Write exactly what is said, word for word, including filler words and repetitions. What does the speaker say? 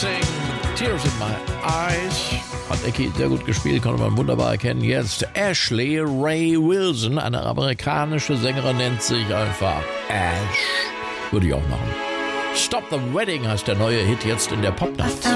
Sing, Tears in My Eyes. Hat Ecki sehr gut gespielt, konnte man wunderbar erkennen. Jetzt Ashley Ray Wilson, eine amerikanische Sängerin, nennt sich einfach Ash. Würde ich auch machen. Stop the Wedding heißt der neue Hit jetzt in der Popnacht.